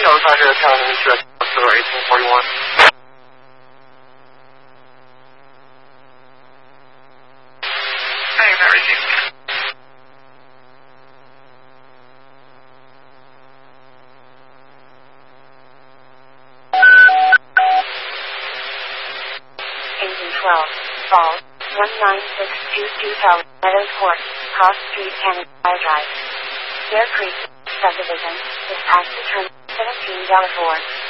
Roger, Calvin, US 1841. Hey, Mary Jane. Engine 12, Falls, 19622 Tower, Meadows Court, Cross Street, Cannon, Fire Drive. Bear Creek, Subdivision, dispatch to turn 17 Delaware.